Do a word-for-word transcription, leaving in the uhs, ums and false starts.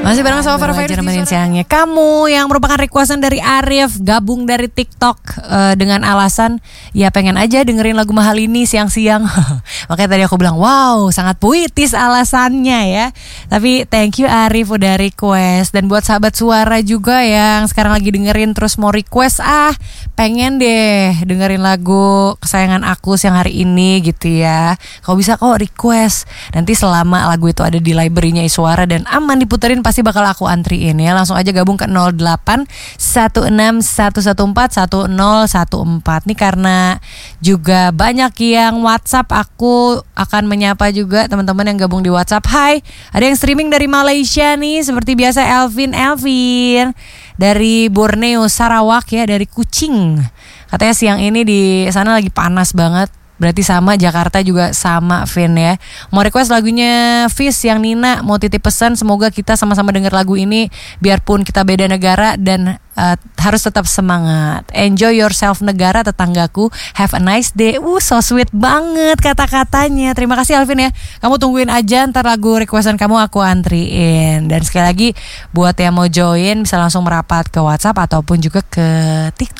Masih bareng sama Farah Fairuzi nemenin siangnya kamu yang merupakan requestan dari Arif, gabung dari TikTok uh, dengan alasan ya pengen aja dengerin lagu mahal ini siang-siang. Makanya tadi aku bilang wow sangat puitis alasannya ya. Tapi thank you Arif udah request. Dan buat sahabat suara juga yang sekarang lagi dengerin terus mau request, ah pengen deh dengerin lagu kesayangan aku siang hari ini gitu ya. Kalau bisa kok request. Nanti selama lagu itu ada di library-nya Iswara dan aman diputerin pasti bakal aku antriin ya. Langsung aja gabung ke nol delapan satu enam satu satu empat satu nol satu empat. Nih karena juga banyak yang WhatsApp, aku akan menyapa juga teman-teman yang gabung di WhatsApp. Hai, ada yang streaming dari Malaysia nih seperti biasa, Elvin Elvin dari Borneo Sarawak ya, dari Kuching. Katanya siang ini di sana lagi panas banget. Berarti sama Jakarta juga sama Vin ya. Mau request lagunya Fis yang Nina, mau titip pesan semoga kita sama-sama denger lagu ini biarpun kita beda negara dan uh, harus tetap semangat. Enjoy yourself negara tetanggaku. Have a nice day. Uh so sweet banget kata-katanya. Terima kasih Alvin ya. Kamu tungguin aja ntar lagu requestan kamu aku antriin. Dan sekali lagi buat yang mau join bisa langsung merapat ke WhatsApp ataupun juga ke TikTok.